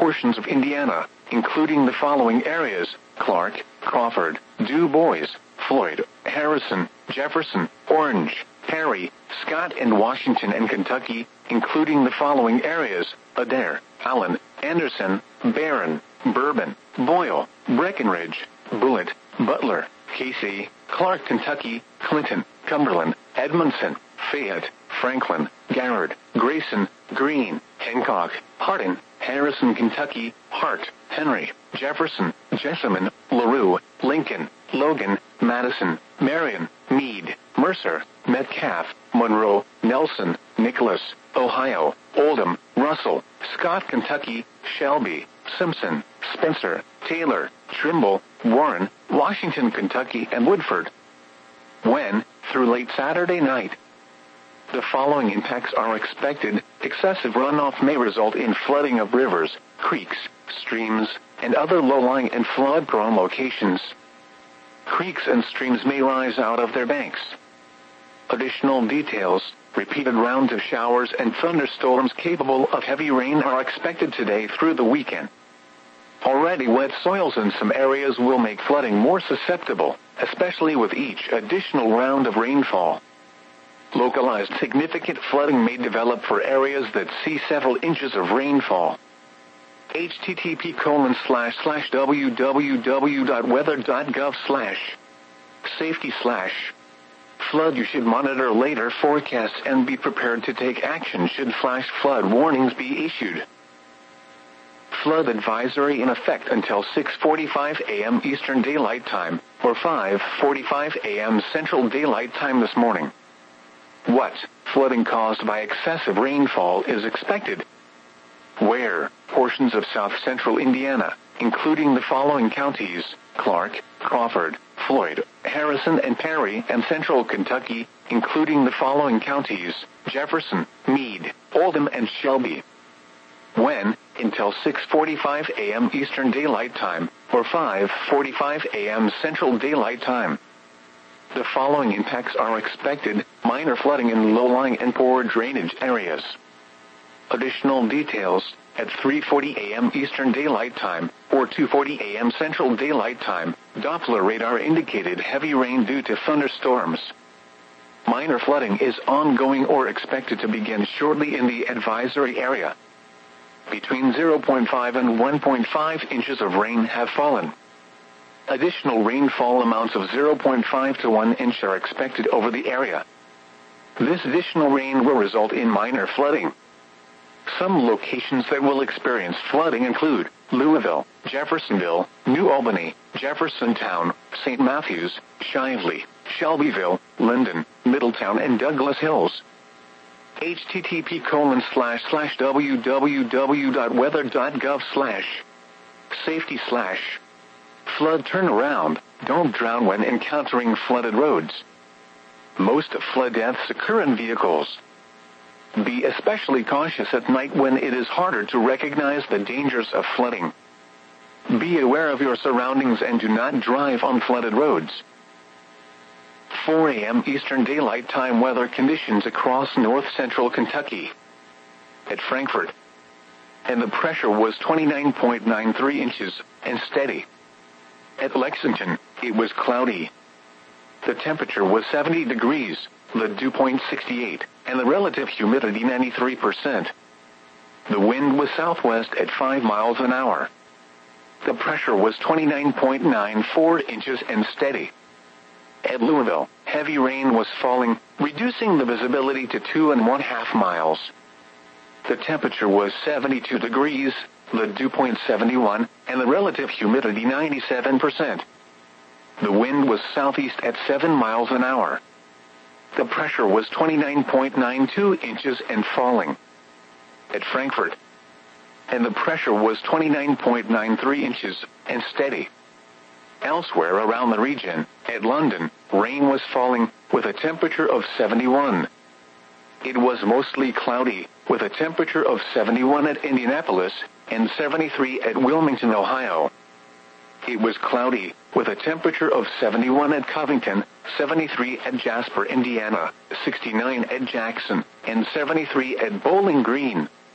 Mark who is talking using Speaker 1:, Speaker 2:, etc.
Speaker 1: portions of Indiana, including the following areas: Clark, Crawford, Du Bois, Floyd, Harrison, Jefferson, Orange, Perry, Scott, and Washington, and Kentucky, including the following areas: Adair, Allen, Anderson, Barron, Bourbon, Boyle, Breckenridge, Bullitt, Butler, Casey, Clark, Kentucky, Clinton, Cumberland, Edmondson, Fayette, Franklin, Garrard, Grayson, Greene, Hancock, Hardin, Harrison, Kentucky, Hart, Henry, Jefferson, Jessamine, LaRue, Lincoln, Logan, Madison, Marion, Meade, Mercer, Metcalf, Monroe, Nelson, Nicholas, Ohio, Oldham, Russell, Scott, Kentucky, Shelby, Simpson, Spencer, Taylor, Trimble, Warren, Washington, Kentucky, and Woodford. When, through late Saturday night, the following impacts are expected: excessive runoff may result in flooding of rivers, creeks, streams, and other low-lying and flood-prone locations. Creeks and streams may rise out of their banks. Additional details: repeated rounds of showers and thunderstorms capable of heavy rain are expected today through the weekend. Already wet soils in some areas will make flooding more susceptible, especially with each additional round of rainfall. Localized significant flooding may develop for areas that see several inches of rainfall. http://www.weather.gov/safety/ flood. You should monitor later forecasts and be prepared to take action should flash flood warnings be issued. Flood advisory in effect until 6:45 a.m. Eastern Daylight Time, or 5:45 a.m. Central Daylight Time this morning. What flooding caused by excessive rainfall is expected? Where? Portions of south-central Indiana, including the following counties: Clark, Crawford, Floyd, Harrison, and Perry, and central Kentucky, including the following counties: Jefferson, Meade, Oldham, and Shelby. When? Until 6:45 a.m. Eastern Daylight Time, or 5:45 a.m. Central Daylight Time. The following impacts are expected: minor flooding in low-lying and poor drainage areas. Additional details: at 3:40 a.m. Eastern Daylight Time, or 2:40 a.m. Central Daylight Time, Doppler radar indicated heavy rain due to thunderstorms. Minor flooding is ongoing or expected to begin shortly in the advisory area. Between 0.5 and 1.5 inches of rain have fallen. Additional rainfall amounts of 0.5 to 1 inch are expected over the area. This additional rain will result in minor flooding. Some locations that will experience flooding include Louisville, Jeffersonville, New Albany, Jeffersontown, St. Matthews, Shively, Shelbyville, Linden, Middletown, and Douglas Hills. http://www.weather.gov/safety/ flood turnaround. Don't drown when encountering flooded roads. Most flood deaths occur in vehicles. Be especially cautious at night when it is harder to recognize the dangers of flooding. Be aware of your surroundings and do not drive on flooded roads. 4 a.m. Eastern Daylight Time weather conditions across north-central Kentucky. At Frankfort, and the pressure was 29.93 inches and steady. At Lexington, it was cloudy. The temperature was 70 degrees, the dew point 68, and the relative humidity 93%. The wind was southwest at 5 miles an hour. The pressure was 29.94 inches and steady. At Louisville, heavy rain was falling, reducing the visibility to 2.5 miles. The temperature was 72 degrees, the dew point 71, and the relative humidity 97%. The wind was southeast at 7 miles an hour. The pressure was 29.92 inches and falling. At Frankfort, and the pressure was 29.93 inches and steady. Elsewhere around the region, at London, rain was falling, with a temperature of 71. It was mostly cloudy, with a temperature of 71 at Indianapolis, and 73 at Wilmington, Ohio. It was cloudy, with a temperature of 71 at Covington, 73 at Jasper, Indiana, 69 at Jackson, and 73 at Bowling Green,